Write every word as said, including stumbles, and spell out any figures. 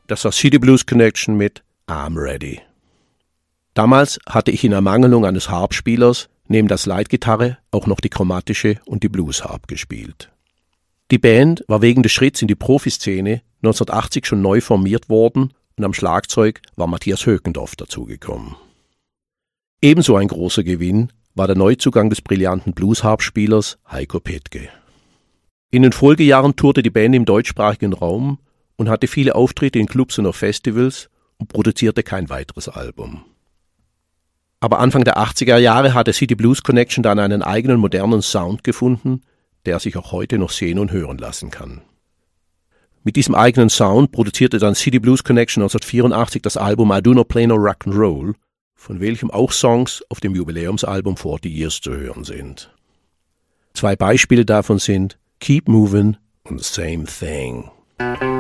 Das war City Blues Connection mit I'm Ready. Damals hatte ich in Ermangelung eines Harpspielers neben der Slide-Gitarre auch noch die chromatische und die Blues-Harp gespielt. Die Band war wegen des Schritts in die Profiszene neunzehnhundertachtzig schon neu formiert worden und am Schlagzeug war Matthias Höckendorf dazugekommen. Ebenso ein großer Gewinn war der Neuzugang des brillanten Blues-Harp-Spielers Heiko Petke. In den Folgejahren tourte die Band im deutschsprachigen Raum und hatte viele Auftritte in Clubs und auf Festivals und produzierte kein weiteres Album. Aber Anfang der achtziger Jahre hatte City Blues Connection dann einen eigenen modernen Sound gefunden, der sich auch heute noch sehen und hören lassen kann. Mit diesem eigenen Sound produzierte dann City Blues Connection neunzehnhundertvierundachtzig das Album I Do Not Play No Rock'n'Roll, von welchem auch Songs auf dem Jubiläumsalbum forty Years zu hören sind. Zwei Beispiele davon sind Keep Movin' und Same Thing.